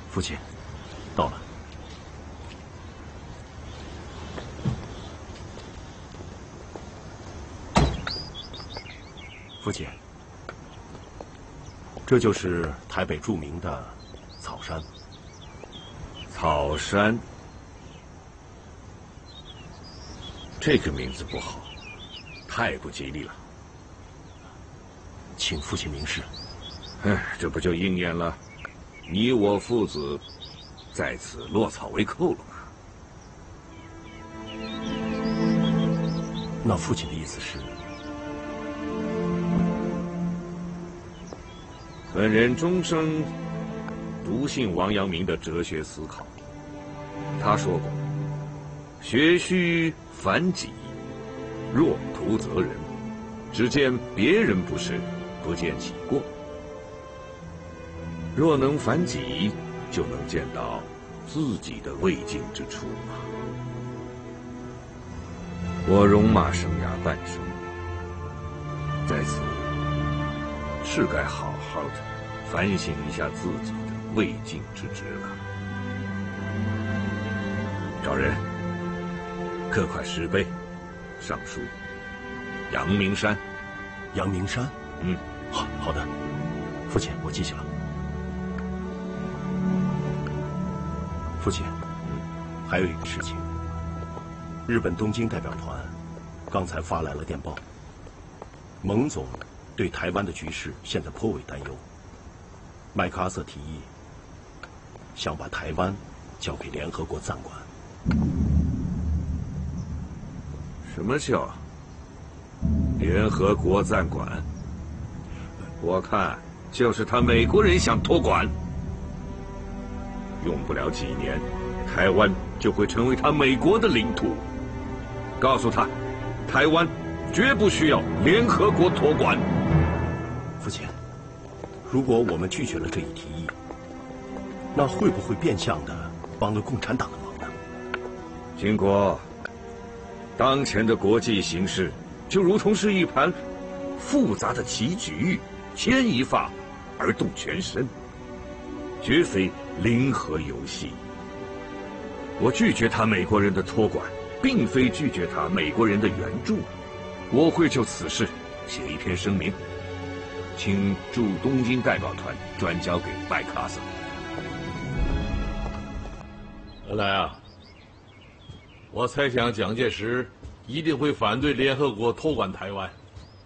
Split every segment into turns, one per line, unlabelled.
父亲，到了。父亲，这就是台北著名的草山。
草山，这个名字不好，太不吉利了。
请父亲明示。
这不就应验了你我父子在此落草为寇了吗？
那父亲的意思是？
本人终生笃信王阳明的哲学思考。他说过：“学须反己，若徒责人，只见别人不是，不见己过。若能反己，就能见到自己的未尽之处啊！”我戎马生涯半生，在此是该好好的反省一下自己的未尽之职了。找人，刻块石碑，上书阳明山。
阳明山？好的，父亲，我记下了。父亲，还有一个事情，日本东京代表团刚才发来了电报，蒙总对台湾的局势现在颇为担忧。麦克阿瑟提议想把台湾交给联合国暂管。
什么叫联合国暂管？我看就是他美国人想托管。用不了几年，台湾就会成为他美国的领土。告诉他，台湾绝不需要联合国托管。
父亲，如果我们拒绝了这一提议，那会不会变相的帮了共产党的忙呢？
经国，当前的国际形势就如同是一盘复杂的棋局，牵一发而动全身，绝非零和游戏。我拒绝他美国人的托管，并非拒绝他美国人的援助。我会就此事写一篇声明，请驻东京代表团转交给麦克阿瑟。
原来啊，我猜想蒋介石一定会反对联合国托管台湾，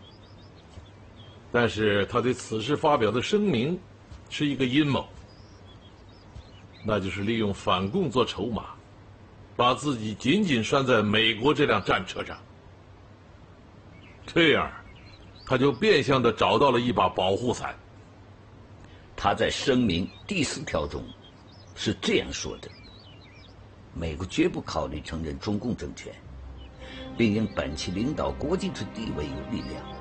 但是他对此事发表的声明是一个阴谋，那就是利用反共做筹码，把自己紧紧拴在美国这辆战车上，这样他就变相的找到了一把保护伞。
他在声明第4条中是这样说的：美国绝不考虑承认中共政权，并因本其领导国际之地位有力量，